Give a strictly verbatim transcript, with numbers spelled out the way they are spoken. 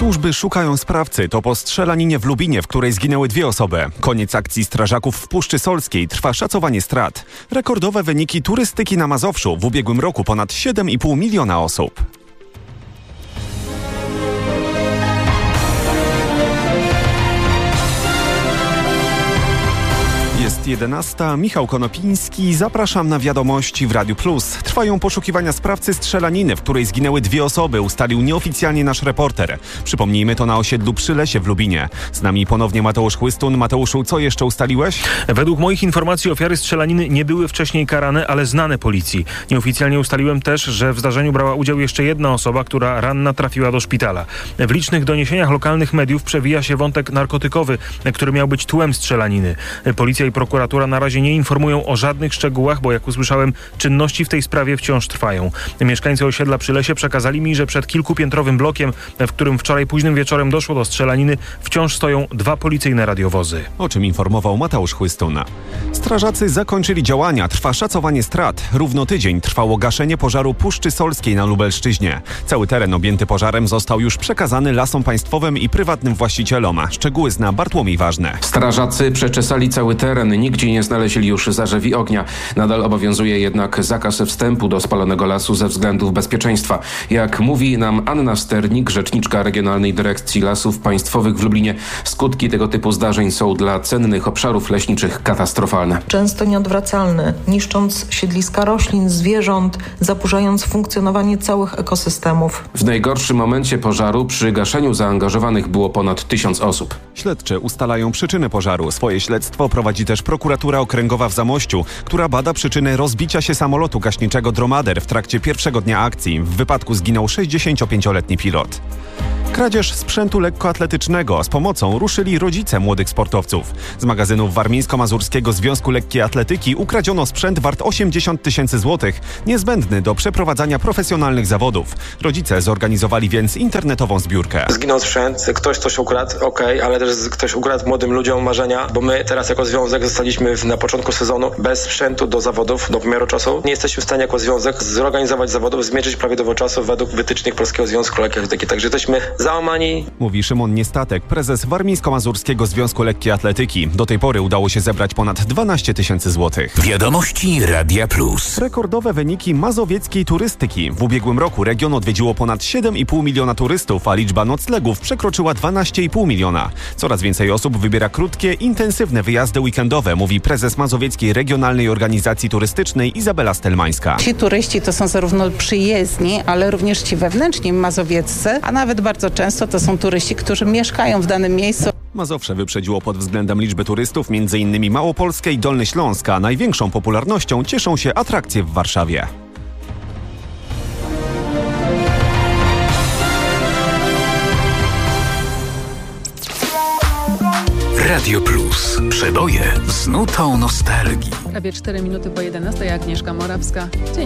Służby szukają sprawcy. To po strzelaninie w Lubinie, w której zginęły dwie osoby. Koniec akcji strażaków w Puszczy Solskiej. Trwa szacowanie strat. Rekordowe wyniki turystyki na Mazowszu. W ubiegłym roku ponad siedem i pół miliona osób. Jest jedenasta. Michał Konopiński. Zapraszam na wiadomości w Radiu Plus. Trwają poszukiwania sprawcy strzelaniny, w której zginęły dwie osoby, ustalił nieoficjalnie nasz reporter. Przypomnijmy, to na osiedlu Przy Lesie w Lubinie. Z nami ponownie Mateusz Chłystun. Mateuszu, co jeszcze ustaliłeś? Według moich informacji ofiary strzelaniny nie były wcześniej karane, ale znane policji. Nieoficjalnie ustaliłem też, że w zdarzeniu brała udział jeszcze jedna osoba, która ranna trafiła do szpitala. W licznych doniesieniach lokalnych mediów przewija się wątek narkotykowy, który miał być tłem strzelaniny. Policja i prokuratura na razie nie informują o żadnych szczegółach, bo jak usłyszałem, czynności w tej sprawie wciąż trwają. Mieszkańcy osiedla Przy Lesie przekazali mi, że przed kilkupiętrowym blokiem, w którym wczoraj późnym wieczorem doszło do strzelaniny, wciąż stoją dwa policyjne radiowozy. O czym informował Mateusz Chłystun. Strażacy zakończyli działania. Trwa szacowanie strat. Równo tydzień trwało gaszenie pożaru Puszczy Solskiej na Lubelszczyźnie. Cały teren objęty pożarem został już przekazany Lasom Państwowym i prywatnym właścicielom. Szczegóły zna Bartłomiej Ważny. Strażacy przeczesali cały teren. Nigdzie nie znaleźli już zarzewi ognia. Nadal obowiązuje jednak zakaz wstępu do spalonego lasu ze względów bezpieczeństwa. Jak mówi nam Anna Sternik, rzeczniczka Regionalnej Dyrekcji Lasów Państwowych w Lublinie, skutki tego typu zdarzeń są dla cennych obszarów leśniczych katastrofalne. Często nieodwracalne, niszcząc siedliska roślin, zwierząt, zaburzając funkcjonowanie całych ekosystemów. W najgorszym momencie pożaru przy gaszeniu zaangażowanych było ponad tysiąc osób. Śledczy ustalają przyczyny pożaru. Swoje śledztwo prowadzi też prokuratura okręgowa w Zamościu, która bada przyczyny rozbicia się samolotu gaśniczego Dromader w trakcie pierwszego dnia akcji. W wypadku zginął sześćdziesięciopięcioletni pilot. Kradzież sprzętu lekkoatletycznego. Z pomocą ruszyli rodzice młodych sportowców. Z magazynu Warmińsko-Mazurskiego Związku Lekkiej Atletyki ukradziono sprzęt wart osiemdziesiąt tysięcy złotych, niezbędny do przeprowadzania profesjonalnych zawodów. Rodzice zorganizowali więc internetową zbiórkę. Zginął sprzęt, ktoś coś ukradł, okej, okay, ale też ktoś ukradł młodym ludziom marzenia, bo my teraz jako związek zostaliśmy na początku sezonu bez sprzętu do zawodów, do pomiaru czasu. Nie jesteśmy w stanie jako związek zorganizować zawodów, zmierzyć prawidłowo czasu według wytycznych Polskiego Związku Lekkiej Atletyki. Także jesteśmy załamani. Mówi Szymon Niestatek, prezes Warmińsko-Mazurskiego Związku Lekkiej Atletyki. Do tej pory udało się zebrać ponad dwanaście tysięcy złotych. Wiadomości Radia Plus. Rekordowe wyniki mazowieckiej turystyki. W ubiegłym roku region odwiedziło ponad siedem i pół miliona turystów, a liczba noclegów przekroczyła dwanaście i pół miliona. Coraz więcej osób wybiera krótkie, intensywne wyjazdy weekendowe, mówi prezes Mazowieckiej Regionalnej Organizacji Turystycznej Izabela Stelmańska. Ci turyści to są zarówno przyjezdni, ale również ci wewnętrzni mazowieccy, a nawet bardzo często to są turyści, którzy mieszkają w danym miejscu. Mazowsze wyprzedziło pod względem liczby turystów między innymi Małopolskę i Dolny Śląsk, a największą popularnością cieszą się atrakcje w Warszawie. Radio Plus. Przeboje z nutą nostalgii. Prawie cztery minuty po jedenastej. Agnieszka Morawska. Dzień